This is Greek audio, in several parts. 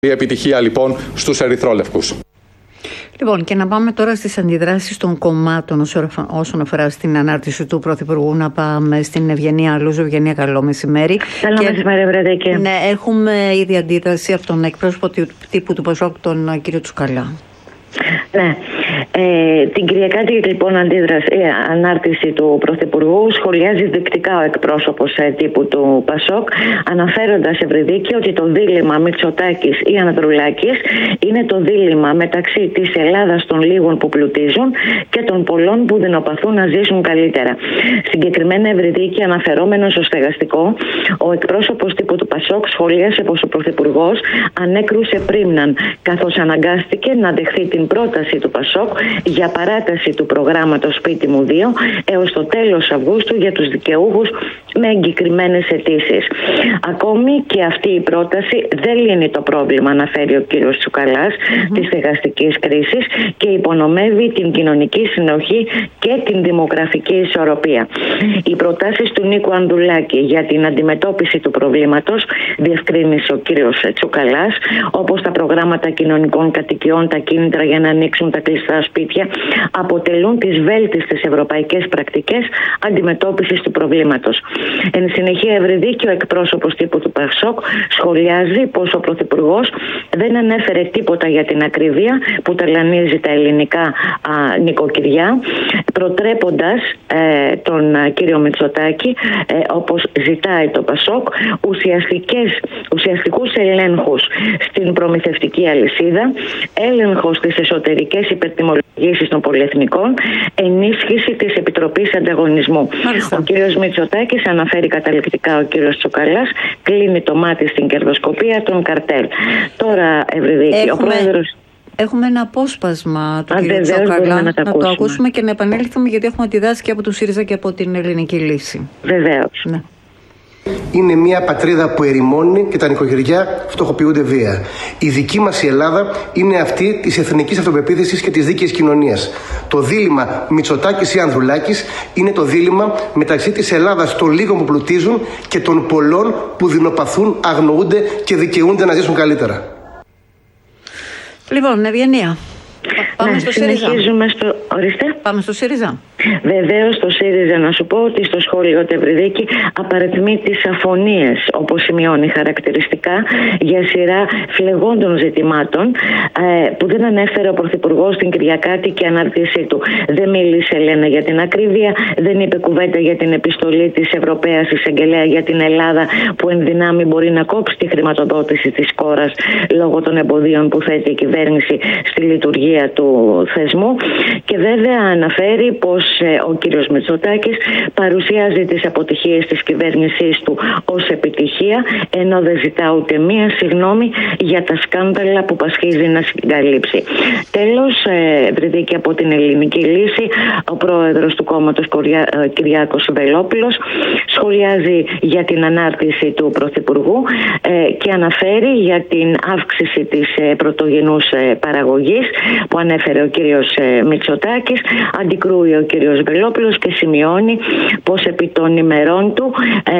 Επιτυχία λοιπόν στους ερυθρόλευκους. Λοιπόν, και να πάμε τώρα στις αντιδράσεις των κομμάτων όσον αφορά στην ανάρτηση του Πρωθυπουργού. Να πάμε στην Ευγενία Αλούζου. Ευγενία, καλό μεσημέρι. Καλό μεσημέρι, Βρετάκη. Ναι, έχουμε ήδη αντίδραση από τον εκπρόσωπο τύπου του ΠΑΣΟΚ, τον κύριο Τσουκαλά. Ναι. Την Κυριακάτικη λοιπόν ανάρτηση του Πρωθυπουργού σχολιάζει δεικτικά ο εκπρόσωπος τύπου του ΠΑΣΟΚ, αναφέροντας, Ευρυδίκη, ότι το δίλημμα Μητσοτάκης ή Ανδρουλάκης είναι το δίλημμα μεταξύ της Ελλάδας των λίγων που πλουτίζουν και των πολλών που δεινοπαθούν να ζήσουν καλύτερα. Συγκεκριμένα, Ευρυδίκη, αναφερόμενος στο στεγαστικό, ο εκπρόσωπος τύπου του ΠΑΣΟΚ σχολίασε πως ο Πρωθυπουργός ανέκρουσε πρίμναν, καθώς αναγκάστηκε να δεχθεί την πρόταση του ΠΑΣΟΚ για παράταση του προγράμματος Σπίτι μου 2 έως το τέλος Αυγούστου για τους δικαιούχους με εγκεκριμένες αιτήσεις. Ακόμη και αυτή η πρόταση δεν λύνει το πρόβλημα, αναφέρει ο κύριος Τσουκαλάς, της στεγαστικής κρίσης και υπονομεύει την κοινωνική συνοχή και την δημογραφική ισορροπία. Οι προτάσεις του Νίκου Ανδρουλάκη για την αντιμετώπιση του προβλήματος, διευκρίνησε ο κύριος Τσουκαλάς, όπως τα προγράμματα κοινωνικών κατοικιών, τα κίνητρα για να ανοίξουν τα κλειστά σπίτια, αποτελούν τις βέλτιστες ευρωπαϊκές πρακτικές αντιμετώπισης του προβλήματος. Εν συνεχεία, Ευρυδίκη, ο εκπρόσωπος τύπου του ΠΑΣΟΚ σχολιάζει πως ο Πρωθυπουργός δεν ανέφερε τίποτα για την ακρίβεια που ταλανίζει τα ελληνικά νοικοκυριά, προτρέποντας τον κύριο Μητσοτάκη, όπως ζητάει το ΠΑΣΟΚ, ουσιαστικούς ελέγχους στην προμηθευτική αλυσίδα, έλεγχος στις εσωτερικές υπερτιμολογήσεις των πολυεθνικών, ενίσχυση της Επιτροπής Ανταγωνισμού. Μάλιστα. Ο κύριος Μητσοτάκης, αναφέρει καταληκτικά ο κύριος Τσουκαλάς, κλείνει το μάτι στην κερδοσκοπία των καρτέλ. Τώρα, Ευρυδίκη, ο πρόεδρος... Έχουμε ένα απόσπασμα του κ. Τσουκαλά, να το ακούσουμε και να επανέλθουμε, γιατί έχουμε αντιδράσει και από του ΣΥΡΙΖΑ και από την Ελληνική Λύση. Βεβαίως. Ναι. Είναι μια πατρίδα που ερημώνει και τα νοικοκυριά φτωχοποιούνται βία. Η δική μας η Ελλάδα είναι αυτή της εθνικής αυτοπεποίθησης και της δίκαιης κοινωνίας. Το δίλημμα Μητσοτάκης ή Ανδρουλάκης είναι το δίλημμα μεταξύ της Ελλάδας των λίγων που πλουτίζουν και των πολλών που δεινοπαθούν, αγνοούνται και δικαιούνται να ζήσουν καλύτερα. Λοιπόν, Ευγενία, πάμε στο ΣΥΡΙΖΑ. Πάμε στο ΣΥΡΙΖΑ. Βεβαίως, στο ΣΥΡΙΖΑ, να σου πω ότι στο σχόλιο του Ευρυδίκη απαριθμεί τις αφωνίες, όπως σημειώνει χαρακτηριστικά, για σειρά φλεγόντων ζητημάτων που δεν ανέφερε ο Πρωθυπουργός στην Κυριακάτικη ανάρτησή του. Δεν μίλησε, λένε, για την ακρίβεια, δεν είπε κουβέντα για την επιστολή της Ευρωπαίας Εισαγγελέα για την Ελλάδα, που εν δυνάμει μπορεί να κόψει τη χρηματοδότηση της χώρας λόγω των εμποδίων που θέτει η κυβέρνηση στη λειτουργία του θεσμού. Και βέβαια αναφέρει πως ο κύριος Μητσοτάκης παρουσιάζει τις αποτυχίες της κυβέρνησής του ως επιτυχία, ενώ δεν ζητά ούτε μία συγγνώμη για τα σκάνδαλα που πασχίζει να συγκαλύψει. Τέλος, Ευρυδίκη, από την Ελληνική Λύση, ο πρόεδρος του κόμματος Κυριάκος Βελόπουλος σχολιάζει για την ανάρτηση του Πρωθυπουργού και αναφέρει για την αύξηση της πρωτογενούς παραγωγής που ανέφερε ο κύριος Μητσοτάκης. Αντικρούει ο κύριος Βελόπουλος και σημειώνει πως επί των ημερών του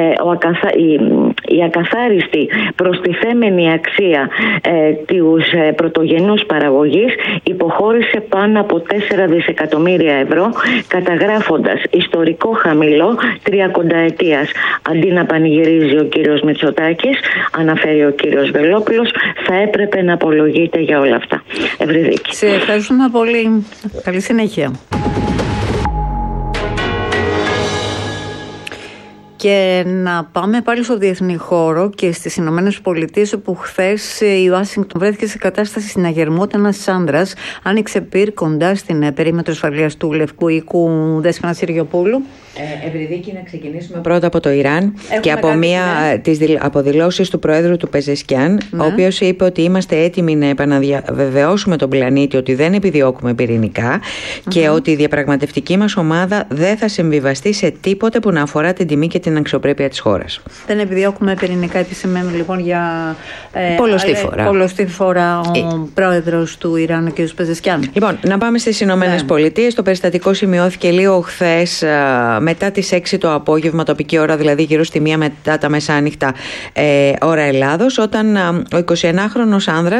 η ακαθάριστη προστιθέμενη αξία της πρωτογενούς παραγωγής υποχώρησε πάνω από 4 δισεκατομμύρια ευρώ, καταγράφοντας ιστορικό χαμηλό 30ετίας. Αντί να πανηγυρίζει ο κύριος Μητσοτάκης, αναφέρει ο κύριος Βελόπουλος, θα έπρεπε να απολογείται για όλα αυτά. Ευρυδίκη. Σε ευχαριστούμε πολύ. Καλή συνέχεια. Και να πάμε πάλι στο διεθνή χώρο και στις Ηνωμένες Πολιτείες, όπου χθες η Ουάσιγκτον βρέθηκε σε κατάσταση συναγερμού όταν ένας άνδρας άνοιξε πυρ κοντά στην περίμετρο ασφαλείας του Λευκού Οίκου. Δέσποινα Συριοπούλου. Ευρυδίκη, να ξεκινήσουμε πρώτα από το Ιράν και από δηλώσεις του Προέδρου του Πεζεσκιάν, ο οποίος είπε ότι είμαστε έτοιμοι να επαναβεβαιώσουμε τον πλανήτη ότι δεν επιδιώκουμε πυρηνικά και ότι η διαπραγματευτική μας ομάδα δεν θα συμβιβαστεί σε τίποτε που να αφορά την τιμή και την αξιοπρέπεια της χώρας. Δεν επιδιώκουμε πυρηνικά, επισημαίνει λοιπόν για πολλοστή φορά ο πρόεδρος του Ιράν, ο κ. Πεζεσκιάν. Λοιπόν, να πάμε στις Ηνωμένες Πολιτείες. Το περιστατικό σημειώθηκε λίγο χθες μετά τις 6 το απόγευμα, τοπική ώρα, δηλαδή γύρω στη 1 μετά τα μεσάνυχτα ώρα Ελλάδος, όταν ο 21χρονος άνδρας